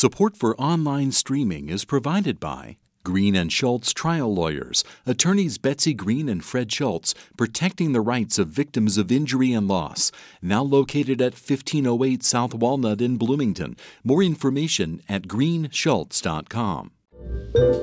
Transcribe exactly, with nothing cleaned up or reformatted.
Support for online streaming is provided by Green and Schultz Trial Lawyers, attorneys Betsy Green and Fred Schultz, protecting the rights of victims of injury and loss. Now located at fifteen oh eight South Walnut in Bloomington. More information at green schultz dot com.